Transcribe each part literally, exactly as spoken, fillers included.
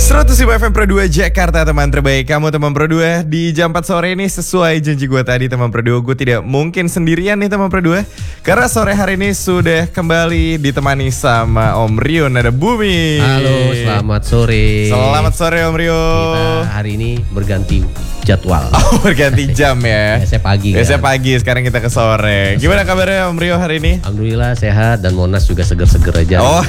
seratus lima F M Pro dua Jakarta, teman terbaik kamu teman Pro dua. Di jam empat sore ini sesuai janji gue tadi teman Pro dua, gue tidak mungkin sendirian nih teman Pro dua. Karena sore hari ini sudah kembali ditemani sama Om Rio Nada Bumi. Halo, selamat sore. Selamat sore Om Rio. Kita hari ini berganti jadwal. Oh, berganti jam ya. Biasanya pagi kan. Biasanya pagi, sekarang kita ke sore. Gimana kabarnya Om Rio hari ini? Alhamdulillah sehat dan Monas juga seger-seger aja. Oh.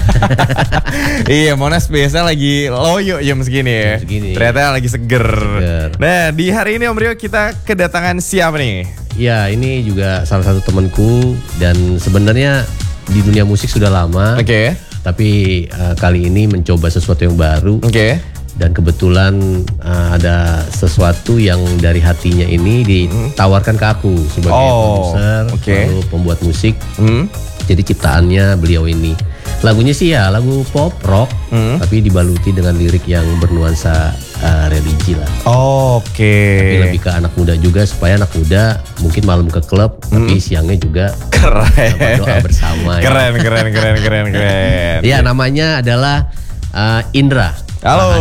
Iya, Monas biasa lagi loyo jam segini ya. Jam segini. Ternyata lagi seger. Seger. Nah, di hari ini Om Rio kita kedatangan siapa nih? Ya, ini juga salah satu temanku dan sebenarnya di dunia musik sudah lama. Oke. Okay. Tapi uh, kali ini mencoba sesuatu yang baru. Oke. Okay. Dan kebetulan uh, ada sesuatu yang dari hatinya ini ditawarkan ke aku sebagai oh, produser, okay. lalu pembuat musik. Hmm. Jadi ciptaannya beliau ini. Lagunya sih ya lagu pop rock, hmm. tapi dibaluti dengan lirik yang bernuansa uh, religi lah. Oh, oke. Okay. Tapi lebih ke anak muda juga, supaya anak muda mungkin malam ke klub, hmm. tapi siangnya juga keren. Doa bersama. Keren, ya. keren, keren, keren, keren. Ya, namanya adalah uh, Indra. Halo.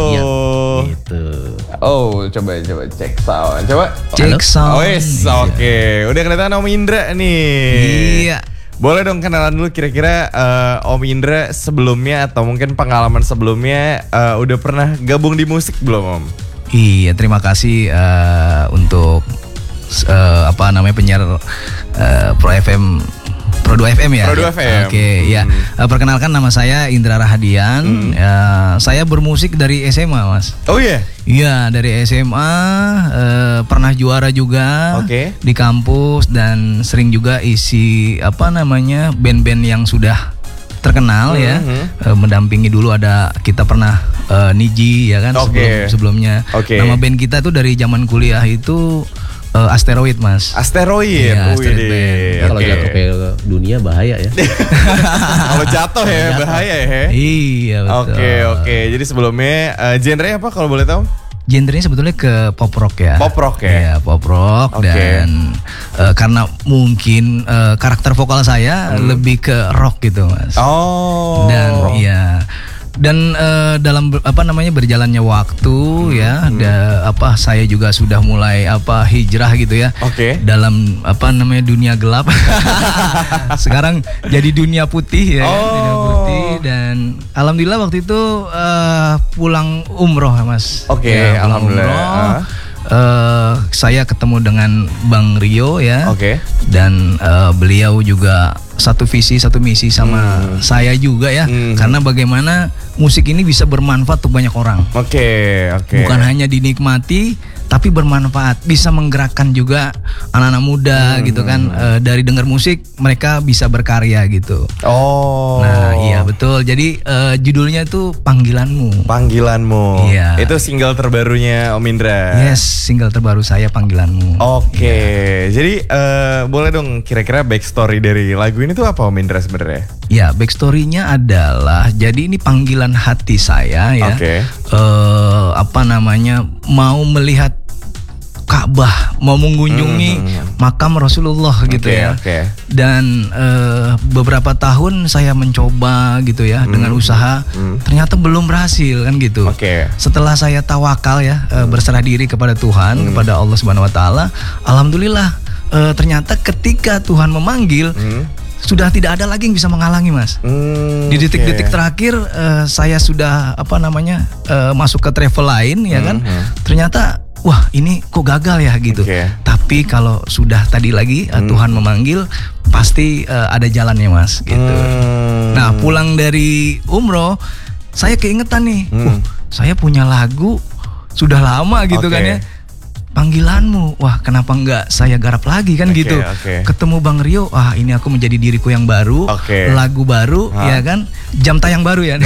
Gitu. Oh, coba coba cek sound. Coba cek sound. Oh, yes, oke. Okay. Udah kedatangan Om Indra nih. Iya. Boleh dong kenalan dulu kira-kira uh, Om Indra sebelumnya atau mungkin pengalaman sebelumnya uh, udah pernah gabung di musik belum Om? Iya, terima kasih uh, untuk uh, apa namanya penyiar uh, Pro F M Pro dua F M ya. Pro dua F M. Oke, okay, ya. Uh, perkenalkan nama saya Indra Rahadian. Hmm. Uh, saya bermusik dari S M A, Mas. Oh iya. Yeah. Iya, dari S M A uh, pernah juara juga okay. di kampus dan sering juga isi apa namanya band-band yang sudah terkenal mm-hmm. ya. Uh, mendampingi dulu ada kita pernah uh, Niji ya kan okay. sebelum sebelumnya. Okay. Nama band kita tuh dari zaman kuliah itu Uh, Asteroid, Mas. Asteroid. Ya, Asteroid band. Okay. Kalau jatuh ke dunia bahaya ya. Kalau jatuh ya jatuh. Bahaya ya. Iya betul. Oke okay, oke. Okay. Jadi sebelumnya uh, genre apa kalau boleh tahu? Genrenya sebetulnya ke pop rock ya. Pop rock ya. Iya, pop rock okay. dan uh, karena mungkin uh, karakter vokal saya hmm. lebih ke rock gitu, Mas. Oh. Dan iya. Dan uh, dalam apa namanya berjalannya waktu hmm, ya, hmm. da, apa saya juga sudah mulai apa hijrah gitu ya. Oke. Okay. Dalam apa namanya dunia gelap. Sekarang jadi dunia putih ya, oh. dunia putih dan alhamdulillah waktu itu uh, pulang umroh Mas. Oke, okay, ya, alhamdulillah. Umroh, uh, saya ketemu dengan Bang Rio ya. Oke. Okay. Dan uh, beliau juga satu visi satu misi sama hmm. saya juga ya hmm. karena bagaimana musik ini bisa bermanfaat untuk banyak orang. Oke okay, oke. Okay. Bukan hanya dinikmati tapi bermanfaat, bisa menggerakkan juga anak-anak muda hmm. gitu kan e, dari dengar musik mereka bisa berkarya gitu. Oh. Nah iya betul. Jadi e, judulnya tuh Panggilanmu. Panggilanmu. Iya. Itu single terbarunya Om Indra. Yes, single terbaru saya Panggilanmu. Oke. Okay. Iya. Jadi e, boleh dong kira-kira backstory dari lagu ini tuh apa Om Indra sebenarnya? Ya backstorynya adalah jadi ini panggilan hati saya ya. Oke. Okay. E, apa namanya mau melihat Ka'bah, mau mengunjungi mm-hmm. makam Rasulullah gitu okay, ya. Okay. Dan uh, beberapa tahun saya mencoba gitu ya mm-hmm. dengan usaha, mm-hmm. ternyata belum berhasil kan gitu. Okay. Setelah saya tawakal ya, mm-hmm. uh, berserah diri kepada Tuhan, mm-hmm. kepada Allah Subhanahu Wa Taala, alhamdulillah uh, ternyata ketika Tuhan memanggil. Mm-hmm. Sudah tidak ada lagi yang bisa menghalangi Mas. Hmm, di detik-detik okay. terakhir uh, saya sudah apa namanya uh, masuk ke travel lain ya kan. Hmm. Ternyata wah ini kok gagal ya gitu. Okay. Tapi kalau sudah tadi lagi uh, hmm. Tuhan memanggil pasti uh, ada jalannya Mas gitu. Hmm. Nah pulang dari umroh saya keingetan nih. Hmm. Wah saya punya lagu sudah lama gitu okay. kan ya. Panggilanmu, wah kenapa enggak saya garap lagi kan okay, gitu. Okay. Ketemu Bang Rio, wah ini aku menjadi diriku yang baru, okay. lagu baru, ha? Ya kan, jam tayang baru ya.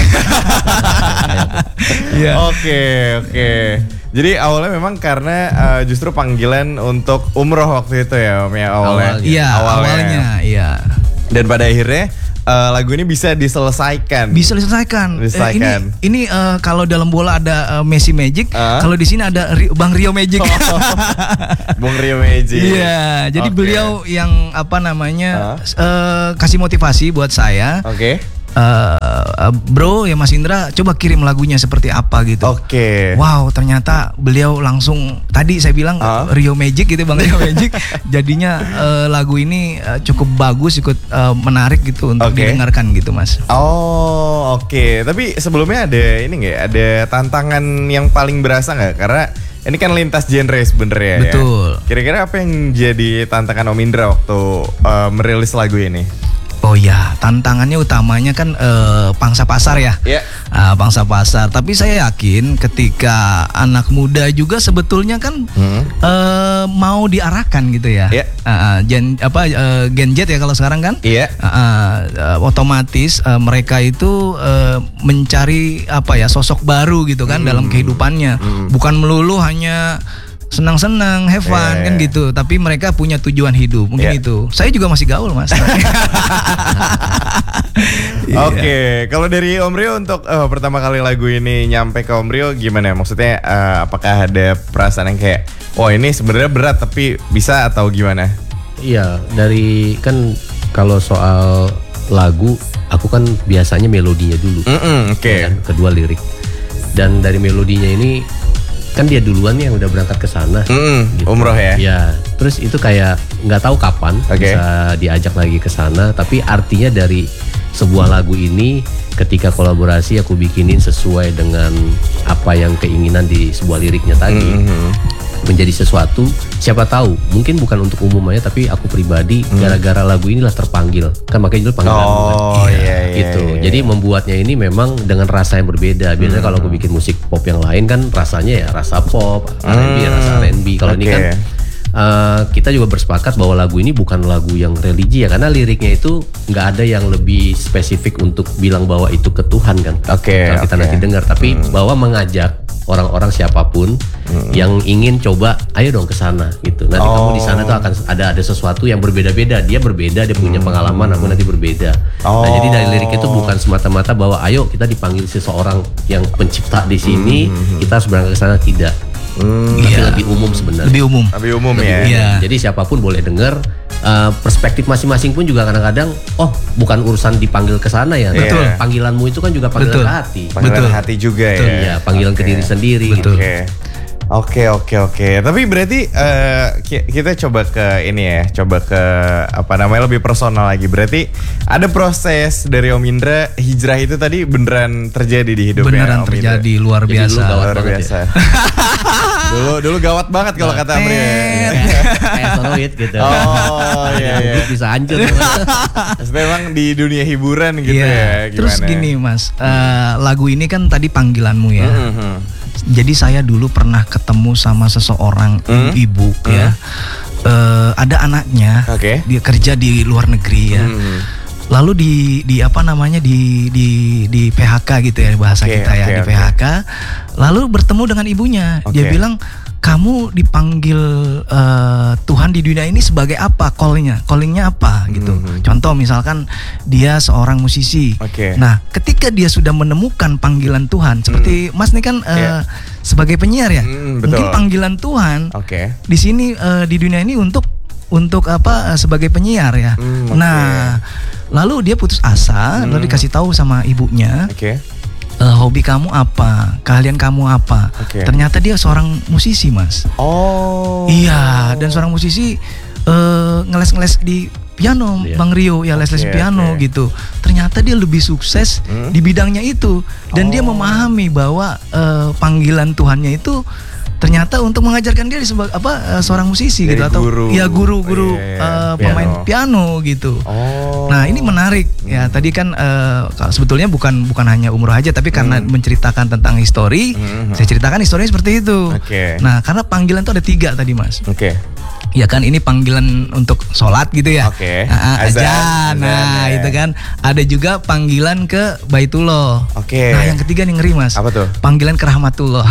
Oke oke. Jadi awalnya memang karena uh, justru panggilan untuk umroh waktu itu ya Om ya awalnya. Iya awalnya. awalnya, iya. Dan pada akhirnya uh, lagu ini bisa diselesaikan. Bisa diselesaikan. Diselesaikan. Eh, ini ini uh, kalau dalam bola ada uh, Messi Magic, uh? kalau di sini ada Ri- Bang Rio Magic. Oh, Bang Rio Magic. Iya, jadi okay. beliau yang apa namanya uh? Uh, kasih motivasi buat saya. Oke. Okay. uh, bro ya Mas Indra coba kirim lagunya seperti apa gitu. Oke. Wow, ternyata beliau langsung tadi saya bilang uh? Rio Magic gitu Bang, Rio Magic. Jadinya uh, lagu ini uh, cukup bagus, ikut uh, menarik gitu untuk okay. didengarkan gitu Mas. Oh oke, okay. Tapi sebelumnya ada ini nggak? Ada tantangan yang paling berasa nggak? Karena ini kan lintas genre sebenarnya. Betul. Ya? Kira-kira apa yang jadi tantangan Om Indra waktu uh, merilis lagu ini? Oh ya, tantangannya utamanya kan eh, pangsa pasar ya, yeah. uh, pangsa pasar. Tapi saya yakin ketika anak muda juga sebetulnya kan hmm. eh, mau diarahkan gitu ya, yeah. uh, gen apa uh, Gen Z ya kalau sekarang kan, yeah. uh, uh, otomatis uh, mereka itu uh, mencari apa ya sosok baru gitu kan hmm. dalam kehidupannya, hmm. bukan melulu hanya senang-senang, have fun yeah, kan yeah. gitu. Tapi mereka punya tujuan hidup, mungkin yeah. itu. Saya juga masih gaul Mas. Oke, okay. Kalau dari Om Rio untuk uh, pertama kali lagu ini nyampe ke Om Rio gimana? Maksudnya uh, apakah ada perasaan yang kayak, oh ini sebenarnya berat tapi bisa atau gimana? Iya, dari kan kalau soal lagu, aku kan biasanya melodinya dulu, mm-hmm, oke. Okay. Kan, kedua lirik. Dan dari melodinya ini kan dia duluan yang udah berangkat ke sana, mm, gitu. Umroh ya. Ya, terus itu kayak nggak tahu kapan okay. bisa diajak lagi ke sana. Tapi artinya dari sebuah lagu ini, ketika kolaborasi aku bikinin sesuai dengan apa yang keinginan di sebuah liriknya tadi, mm-hmm. menjadi sesuatu. Siapa tahu, mungkin bukan untuk umum aja, tapi aku pribadi mm. gara-gara lagu inilah terpanggil. Kan makanya judul panggilan. Oh iya, iya, iya, itu. iya. Jadi membuatnya ini memang dengan rasa yang berbeda. Biasanya hmm. kalau aku bikin musik pop yang lain kan rasanya ya rasa pop, R and B, hmm. rasa R and B. Kalau okay. ini kan uh, kita juga bersepakat bahwa lagu ini bukan lagu yang religi ya, karena liriknya itu nggak ada yang lebih spesifik untuk bilang bahwa itu ke Tuhan kan. Oke. Okay, kalau kita okay. nanti dengar, tapi hmm. bahwa mengajak orang-orang siapapun hmm. yang ingin coba, ayo dong ke sana gitu. Nanti oh. kamu di sana tuh akan ada ada sesuatu yang berbeda-beda. Dia berbeda, dia punya pengalaman, aku nanti berbeda. Oh. Nah, jadi dari lirik itu bukan semata-mata bahwa ayo kita dipanggil seseorang yang pencipta di sini, hmm. kita harus berangkat ke sana, tidak. Hmm. Tapi iya. lebih umum sebenarnya. Lebih umum. Lebih umum lebih ya. Umum. Yeah. Jadi siapapun boleh dengar. Uh, perspektif masing-masing pun juga kadang-kadang, oh bukan urusan dipanggil ke sana ya. Betul. Nah, panggilanmu itu kan juga panggilan Betul. ke hati. Panggilan Betul. hati juga Betul. ya. Ya, panggilan okay. ke diri sendiri. Betul. Oke. Oke oke oke. Tapi berarti uh, kita coba ke ini ya, coba ke apa namanya lebih personal lagi. Berarti ada proses dari Om Indra hijrah itu tadi beneran terjadi di hidupnya. Beneran Om terjadi, Indra. luar Jadi biasa. dulu Luar biasa. Ya. dulu dulu gawat banget kalau kata Om Rio. Kayak soloid gitu. Oh iya iya. Bisa hancur. Maksudnya emang di dunia hiburan gitu yeah. ya. Gimana? Terus gini Mas, uh, lagu ini kan tadi panggilanmu ya. Mm-hmm. Jadi saya dulu pernah ketemu sama seseorang mm? ibu mm? ya. Uh, ada anaknya, okay. dia kerja di luar negeri ya. Mm. Lalu di di apa namanya di di di P H K gitu ya bahasa okay, kita ya okay, di P H K. Okay. Lalu bertemu dengan ibunya, okay. dia bilang, kamu dipanggil uh, Tuhan di dunia ini sebagai apa? Callingnya, callingnya apa gitu. Mm-hmm. Contoh misalkan dia seorang musisi. Okay. Nah, ketika dia sudah menemukan panggilan Tuhan, seperti mm. Mas ini kan uh, yeah. sebagai penyiar ya, mm, mungkin panggilan Tuhan okay. di sini uh, di dunia ini untuk untuk apa uh, sebagai penyiar ya. Mm, okay. Nah, lalu dia putus asa, mm. lalu dikasih tahu sama ibunya. Okay. Uh, hobi kamu apa? Keahlian kamu apa? Okay. Ternyata dia seorang musisi, Mas. Oh. Iya, dan seorang musisi uh, ngeles-ngeles di piano, yeah. Bang Rio ya les-les okay, piano okay. gitu. Ternyata dia lebih sukses hmm? di bidangnya itu, dan oh. dia memahami bahwa uh, panggilan Tuhannya itu ternyata untuk mengajarkan dia sebagai apa uh, seorang musisi jadi gitu atau guru. ya guru-guru yeah, uh, piano. pemain piano gitu. Oh. Nah, ini menarik ya. Tadi kan uh, sebetulnya bukan bukan hanya umroh aja, tapi karena hmm. menceritakan tentang histori, hmm. saya ceritakan historinya seperti itu. Okay. Nah, karena panggilan itu ada tiga tadi, Mas. Oke. Okay. Ya kan, ini panggilan untuk sholat gitu ya. Oke. Okay. Nah, azan, azan, nah ya. Itu kan. Ada juga panggilan ke Baitullah. Oke. Okay. Nah, yang ketiga nih ngeri, Mas. Apa tuh? Panggilan ke rahmatullah.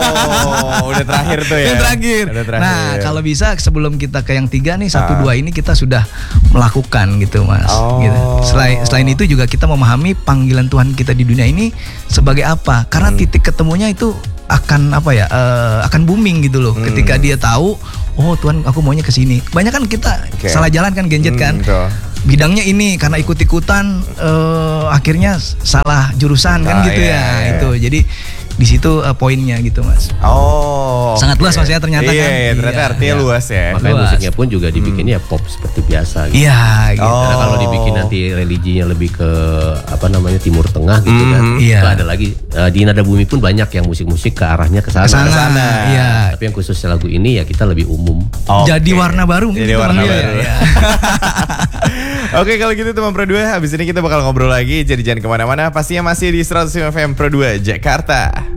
Oh, udah terakhir tuh ya. Yang terakhir. Udah terakhir. Nah, kalau bisa sebelum kita ke yang tiga nih, satu ah. dua ini kita sudah melakukan gitu, Mas. Oh. Gitu. Selain selain itu juga kita memahami panggilan Tuhan kita di dunia ini sebagai apa? Karena hmm. titik ketemunya itu akan apa ya? Uh, akan booming gitu loh. Hmm. Ketika dia tahu, oh Tuhan, aku maunya ke sini. Banyak kan kita okay. salah jalan kan, genjet hmm, kan. Betul. bidangnya ini karena ikut-ikutan eh, akhirnya salah jurusan kan Oh, gitu iya, ya iya. itu. Jadi di situ eh, poinnya gitu Mas. Oh. Sangat luas oke. Mas ya ternyata iya, kan. Iya, ternyata Iya. artinya Iya. luas ya. Makanya Luas. musiknya pun juga dibikin ya pop seperti biasa gitu. Iya gitu. Oh. Karena kalau dibikin nanti religinya lebih ke apa namanya Timur Tengah gitu kan. Mhm. Iya. Itu ada lagi eh, di Nada Bumi pun banyak yang musik-musik ke arahnya ke sana. Kesana, Kesana. iya. Tapi yang khusus lagu ini ya kita lebih umum. Oke. Jadi warna baru mungkin Jadi kita warna panggil ya. baru. Iya. Oke kalau gitu teman Pro dua, habis ini kita bakal ngobrol lagi. Jadi jangan kemana-mana, pastinya masih di seratus lima F M Pro dua Jakarta.